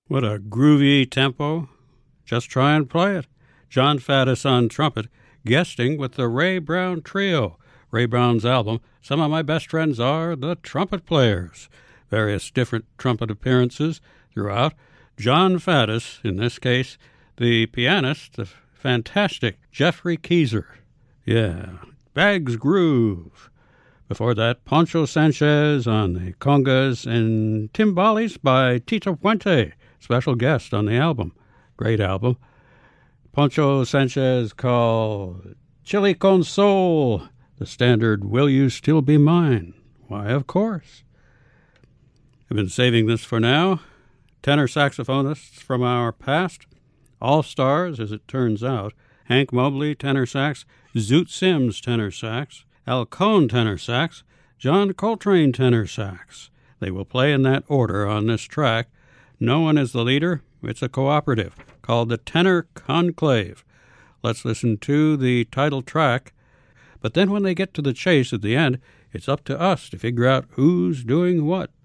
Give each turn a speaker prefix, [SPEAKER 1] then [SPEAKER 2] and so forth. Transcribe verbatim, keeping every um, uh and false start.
[SPEAKER 1] What a groovy tempo. Just try and play it. Jon Faddis on trumpet, guesting with the Ray Brown Trio. Ray Brown's album, Some of My Best Friends Are the Trumpet Players. Various different trumpet appearances throughout. Jon Faddis, in this case, the pianist, the fantastic Jeffrey Keezer. Yeah, Bag's Groove. Before that, Poncho Sanchez on the congas and timbales by Tito Puente, special guest on the album. Great album. Poncho Sanchez called Chili Con Soul, the standard Will You Still Be Mine? Why, of course. I've been saving this for now. Tenor saxophonists from our past, all-stars as it turns out, Hank Mobley, tenor sax, Zoot Sims, tenor sax, Al Cohn, tenor sax, John Coltrane, tenor sax. They will play in that order on this track. No one is the leader. It's a cooperative called the Tenor Conclave. Let's listen to the title track. But then when they get to the chase at the end, it's up to us to figure out who's doing what.